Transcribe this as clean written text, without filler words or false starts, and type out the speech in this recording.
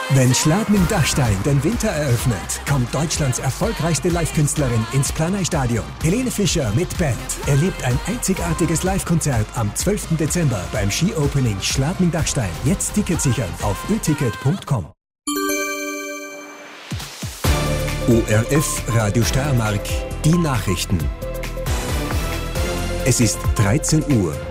Wenn Schladming-Dachstein den Winter eröffnet, kommt Deutschlands erfolgreichste Live-Künstlerin ins Planei-Stadion. Helene Fischer mit Band erlebt ein einzigartiges Live-Konzert am 12. Dezember beim Ski-Opening Schladming-Dachstein. Jetzt Ticket sichern auf öticket.com. ORF Radio Steiermark, die Nachrichten. Es ist 13 Uhr.